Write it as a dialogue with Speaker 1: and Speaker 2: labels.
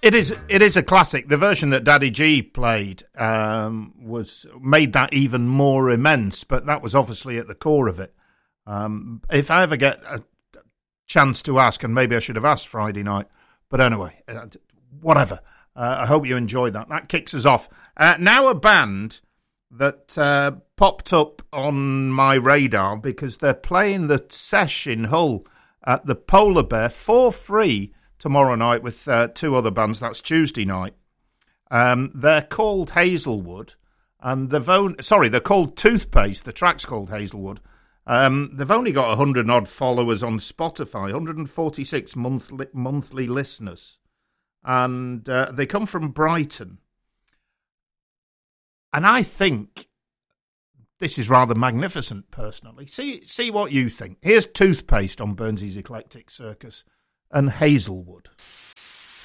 Speaker 1: It is a classic. The version that Daddy G played was made that even more immense, but that was obviously at the core of it. If I ever get a chance to ask, and maybe I should have asked Friday night, but anyway, whatever. I hope you enjoyed that. That kicks us off. Now a band that popped up on my radar because they're playing the Sesh in Hull at the Polar Bear for free tomorrow night with two other bands. That's Tuesday night. They're called Hazelwood, and they're called Toothpaste. The track's called Hazelwood. They've only got 100 odd followers on Spotify, 146 monthly listeners, and they come from Brighton. And I think this is rather magnificent, personally. See what you think. Here's Toothpaste on Burnsy's Eclectic Circus and Hazelwood.